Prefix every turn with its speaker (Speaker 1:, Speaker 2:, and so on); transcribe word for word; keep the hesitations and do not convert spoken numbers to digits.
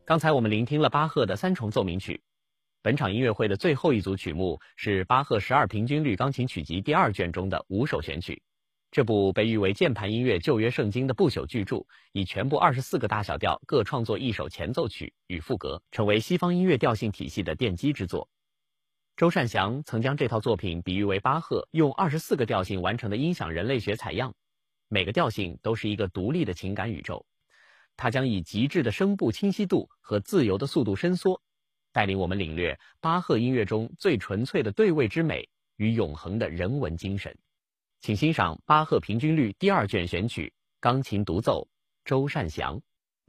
Speaker 1: 刚才我们聆听了巴赫的三重奏鸣曲，本场音乐会的最后一组曲目是巴赫十二平均律钢琴曲集第二卷中的五首选曲。这部被誉为键盘音乐旧约圣经的不朽巨著，以全部二十四个大小调各创作一首前奏曲与副歌，成为西方音乐调性体系的奠基之作。周善祥曾将这套作品比喻为巴赫用二十四个调性完成的音响人类学采样，每个调性都是一个独立的情感宇宙。他将以极致的声部清晰度和自由的速度伸缩，带领我们领略巴赫音乐中最纯粹的对位之美与永恒的人文精神。请欣赏巴赫平均律第二卷选曲钢琴独奏，周善祥。